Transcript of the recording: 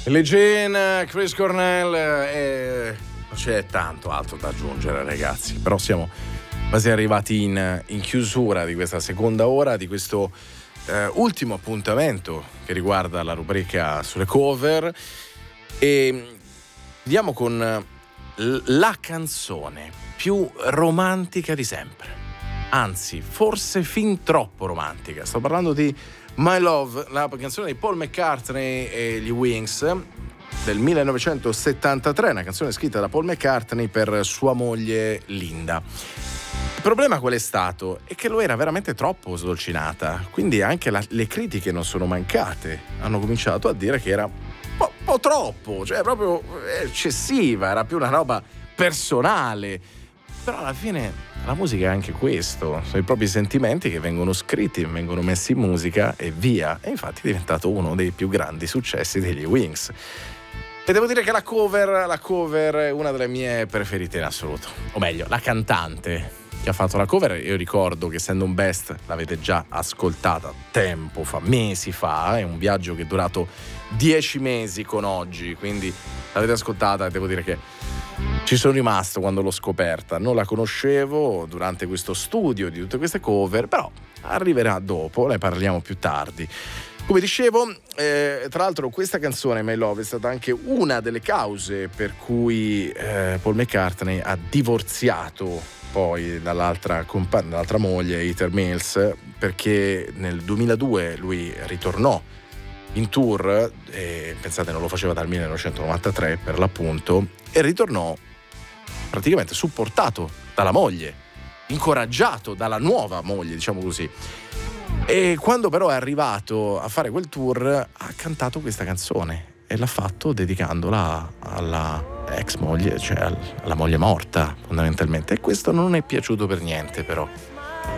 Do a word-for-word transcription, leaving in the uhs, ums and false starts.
Le Jane, Chris Cornell, e non c'è tanto altro da aggiungere, ragazzi, però siamo quasi arrivati in, in chiusura di questa seconda ora, di questo eh, ultimo appuntamento che riguarda la rubrica sulle cover, e andiamo con la canzone più romantica di sempre, anzi forse fin troppo romantica. Sto parlando di My Love, la canzone di Paul McCartney e gli Wings del millenovecentosettantatré, una canzone scritta da Paul McCartney per sua moglie Linda. Il problema qual è stato? È che lo era veramente troppo sdolcinata, quindi anche la, le critiche non sono mancate, hanno cominciato a dire che era un po', po' troppo, cioè proprio eccessiva, era più una roba personale. Però alla fine la musica è anche questo, sono i propri sentimenti che vengono scritti, vengono messi in musica e via. E infatti è diventato uno dei più grandi successi degli Wings. E devo dire che la cover, la cover è una delle mie preferite in assoluto. O meglio, la cantante che ha fatto la cover, io ricordo che essendo un best l'avete già ascoltata tempo fa, mesi fa, è un viaggio che è durato dieci mesi con oggi, quindi l'avete ascoltata e devo dire che ci sono rimasto quando l'ho scoperta. Non la conoscevo durante questo studio di tutte queste cover, però arriverà dopo, ne parliamo più tardi. Come dicevo, eh, tra l'altro questa canzone My Love è stata anche una delle cause per cui eh, Paul McCartney ha divorziato poi dall'altra, compa- dall'altra moglie, Heather Mills, perché nel duemiladue lui ritornò in tour, e pensate non lo faceva dal millenovecentonovantatré per l'appunto, e ritornò praticamente supportato dalla moglie, incoraggiato dalla nuova moglie, diciamo così. E quando però è arrivato a fare quel tour ha cantato questa canzone e l'ha fatto dedicandola alla ex moglie, cioè alla moglie morta fondamentalmente, e questo non è piaciuto per niente però.